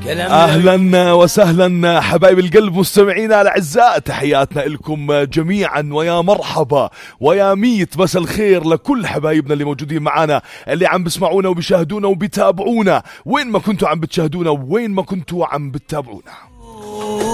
أهلا وسهلا حبايب القلب مستمعينا الأعزاء، تحياتنا لكم جميعا ويا مرحبا ويا ميت مساء الخير لكل حبايبنا اللي موجودين معانا، اللي عم بسمعونا وبيشاهدونا وبيتابعونا وين ما كنتوا عم بتشاهدونا وين ما كنتوا عم بتتابعونا.